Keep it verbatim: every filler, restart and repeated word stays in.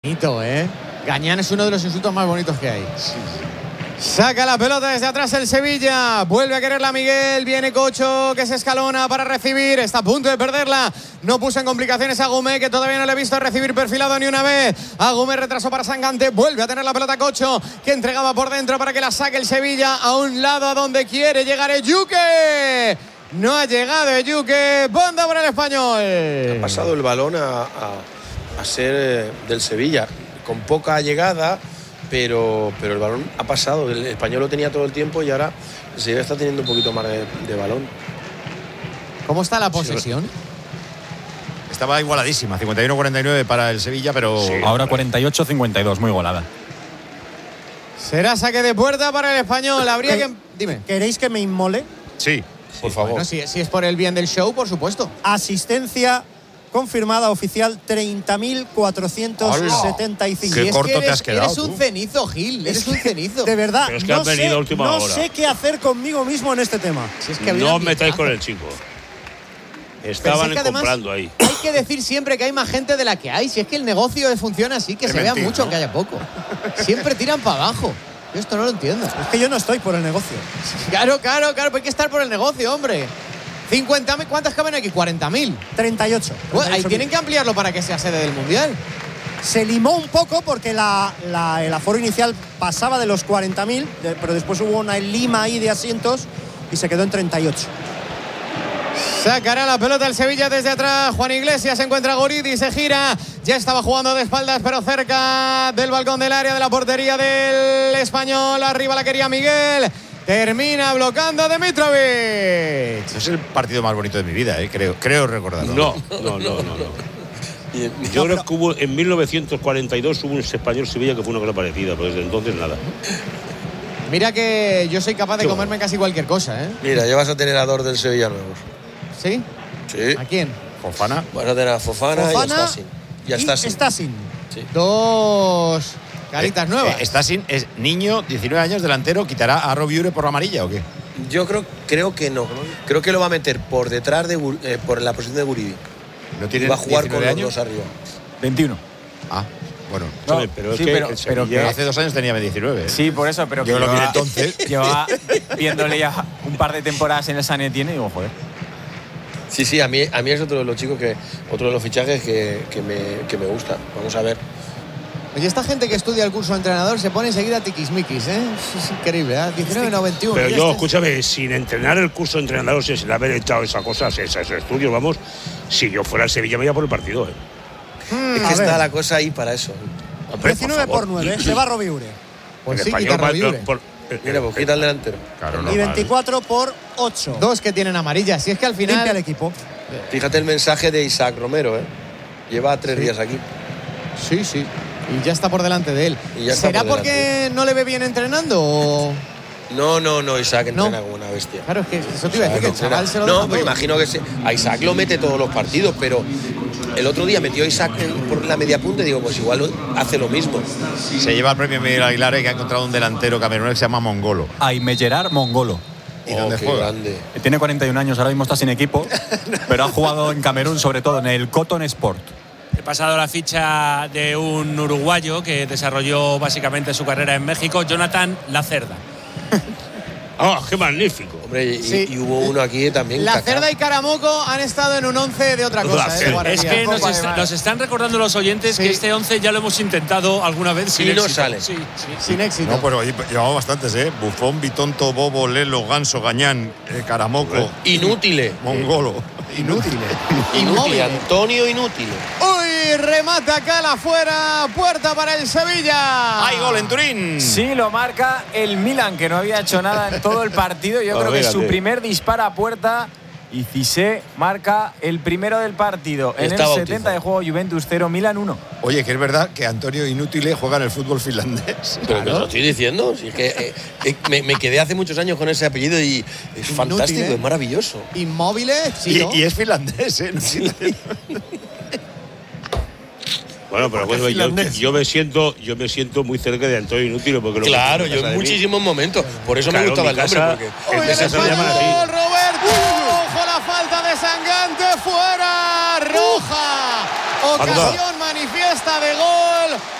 Bonito, ¿eh? Gañán es uno de los insultos más bonitos que hay. Sí. Saca la pelota desde atrás el Sevilla. Vuelve a quererla Miguel. Viene Cocho que se escalona para recibir. Está a punto de perderla. No puso en complicaciones a Agumé, que todavía no le he visto recibir perfilado ni una vez. Agumé retrasó para Sangante. Vuelve a tener la pelota Cocho, que entregaba por dentro para que la saque el Sevilla a un lado a donde quiere llegar Eyuke. No ha llegado Eyuke. Banda por el Español. Ha pasado el balón a, a, a ser del Sevilla. Con poca llegada. Pero, pero el balón ha pasado, el Español lo tenía todo el tiempo y ahora el Sevilla está teniendo un poquito más de, de balón. ¿Cómo está la posesión? Estaba igualadísima, cincuenta y uno a cuarenta y nueve para el Sevilla, pero… Sí, ahora cuarenta y ocho a cincuenta y dos, muy igualada. Será saque de puerta para el Español. Habría que… Dime. ¿Queréis que me inmole? Sí, por favor. Bueno, si, si es por el bien del show, por supuesto. Asistencia confirmada oficial treinta mil cuatrocientos setenta y cinco. Qué es corto que eres, te has quedado. Eres un tú. cenizo, Gil. Eres un cenizo. De verdad, Pero es que no, has venido sé, a última no hora. sé qué hacer conmigo mismo en este tema. Si es que No os metáis con el chico. Estaban es que además comprando ahí. Hay que decir siempre que hay más gente de la que hay. Si es que el negocio funciona así, que Es se mentira, vea mucho, ¿no? que haya poco. Siempre tiran para abajo. Yo esto no lo entiendo. Es que yo no estoy por el negocio. Claro, claro, claro. Hay que estar por el negocio, hombre. cincuenta mil, ¿cuántas caben aquí? cuarenta mil. treinta y ocho. Bueno, ahí tienen que ampliarlo para que sea sede del Mundial. Se limó un poco porque la, la, el aforo inicial pasaba de los cuarenta mil, pero después hubo una lima ahí de asientos y se quedó en treinta y ocho. Sacará la pelota el Sevilla desde atrás. Juan Iglesias se encuentra a Guridi, se gira. Ya estaba jugando de espaldas, pero cerca del balcón del área de la portería del Español. Arriba la quería Miguel. Termina bloqueando a Dimitrovic. Es el partido más bonito de mi vida, eh, creo, creo recordarlo. No, no, no, no. no. Yo creo que hubo, en mil novecientos cuarenta y dos hubo un Español Sevilla que fue una cosa parecida, pero desde entonces nada. Mira que yo soy capaz de comerme casi cualquier cosa, ¿eh? Mira, ya vas a tener a dos del Sevilla nuevos. ¿Sí? Sí. ¿A quién? Fofana. Vas a tener a Fofana, Fofana y a Stasin. Y a y Stasin. Stasin. Sí. Dos caritas Eh, nuevas. eh, Stasin es niño, diecinueve años, delantero. ¿Quitará a Robiure por la amarilla o qué? Yo creo, creo que no. Creo que lo va a meter por detrás de Gur- eh, por la posición de Guridi. ¿No Y tiene va a jugar con diecinueve los años? dos arriba. veintiuno. Ah, bueno. No, Oye, pero es sí, que pero- el pero Sevilla- que- Hace dos años tenía diecinueve. ¿eh? Sí, por eso, pero que Yo lo vi llevaba- entonces. llevaba viéndole ya un par de temporadas en el San Etienne y digo, joder. Sí, sí, a mí, a mí es otro de los chicos que, otro de los fichajes que, que, me, que me gusta. Vamos a ver. Oye, esta gente que estudia el curso de entrenador se pone enseguida tiquismiquis, ¿eh? Es increíble, ¿eh? diecinueve, no, veintiuno. Pero ya yo, está. escúchame, sin entrenar el curso de entrenador, sin haber echado esas cosas, esos estudios, vamos, si yo fuera al Sevilla me iba por el partido, ¿eh? Mm, Es a que está ver. la cosa ahí para eso. Hombre, diecinueve por nueve, se va Robiure. Pues el sí, español quita va- Robiure. por- eh, Mira, pues quita el delantero. Claro, Y normal. veinticuatro por ocho. Dos que tienen amarillas. Si es que al Limpia el final… equipo. Fíjate el mensaje de Isaac Romero, ¿eh? Lleva tres Sí. días aquí. Sí, sí. Y ya está por delante de él. Y ya está ¿Será por porque no le ve bien entrenando o...? No, no, no, Isaac No. entrena como una bestia. Claro, es que eso te iba a decir, que el chaval se lo No, deja pues todo. imagino que se, a Isaac lo mete todos los partidos, pero el otro día metió a Isaac en- por la media punta y digo, pues igual lo- hace lo mismo. Se lleva el premio Miguel Aguilar, eh, que ha encontrado un delantero camerunés que se llama Mongolo. Aime Gerard Mongolo. ¿Y Oh, dónde qué juega? grande. Tiene cuarenta y un años, ahora mismo está sin equipo, pero ha jugado en Camerún, sobre todo en el Cotton Sport. He pasado la ficha de un uruguayo que desarrolló básicamente su carrera en México, Jonathan Lacerda. ¡Ah, qué magnífico! Hombre, y, Sí. y hubo uno aquí también. La Kaká. Cerda y Caramoco han estado en un once de otra cosa, La ¿eh? Cerda. Guardia. Es que nos, Poco, est- además. nos están recordando los oyentes Sí. que este once ya lo hemos intentado alguna vez sin Y no éxito. sale. Sí, sí. Sin éxito. No, pero llevamos bastantes, ¿eh? Bufón, Bitonto, Bobo, Lelo, Ganso, Gañán, eh, Caramoco, Inútiles. Mongolo. Inútil. Inútil. Inmóvil. Antonio Inútil. Uy, remata Cala afuera. Puerta para el Sevilla. ¡Hay gol en Turín! Sí, lo marca el Milan, que no había hecho nada en todo el partido. Yo Ah, creo que fíjate. su primer disparo a puerta. Y Cissé marca el primero del partido. En Está el bautizado. setenta de juego, Juventus cero, Milan uno. Oye, que es verdad que Antonio Inútil juega en el fútbol finlandés. Pero que lo estoy diciendo. Si es que eh, eh, me, me quedé hace muchos años con ese apellido y es fantástico, ¿eh? es maravilloso. Inmóviles, sí, Y, ¿no? y es finlandés, ¿eh? No sé. Bueno, pero bueno, yo, yo me siento, yo me siento muy cerca de Antonio Inútil porque lo Claro, que yo en de mí. muchísimos momentos. Por eso Claro, me gustaba mi el nombre. casa- Porque Uy, en el casa se llaman así. español, Roberto. Ojo la falta de Sangante fuera. Roja. Ocasión manifiesta de gol.